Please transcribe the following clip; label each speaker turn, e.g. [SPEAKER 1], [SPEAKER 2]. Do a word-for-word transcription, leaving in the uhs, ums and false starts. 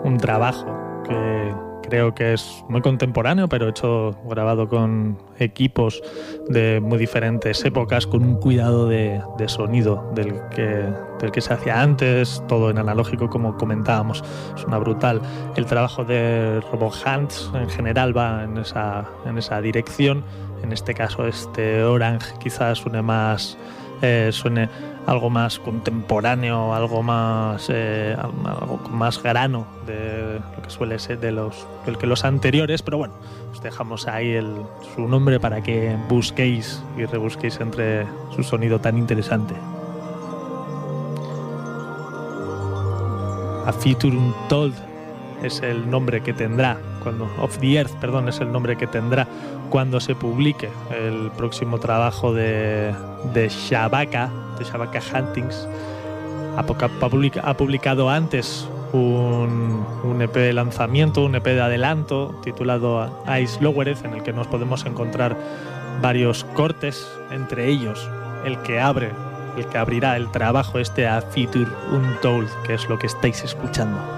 [SPEAKER 1] un trabajo que creo que es muy contemporáneo, pero hecho, grabado con equipos de muy diferentes épocas, con un cuidado de, de sonido del que, del que se hacía antes, todo en analógico, como comentábamos. Suena brutal. El trabajo de Robo Hands en general va en esa, en esa dirección. En este caso, este Orange quizás suene más, eh, suene algo más contemporáneo, algo más, eh, algo con más grano de lo que suele ser de los, del que los anteriores, pero bueno, os dejamos ahí el, su nombre para que busquéis y rebusquéis entre su sonido tan interesante. A Future Untold es el nombre que tendrá cuando Of the Earth, perdón, es el nombre que tendrá cuando se publique el próximo trabajo de, de Shabaka, de Shabaka Huntings. Ha, publica, ha publicado antes un, un E P de lanzamiento, un E P de adelanto titulado Ice Lowereth, en el que nos podemos encontrar varios cortes, entre ellos el que abre, el que abrirá el trabajo este A Future Untold, que es lo que estáis escuchando.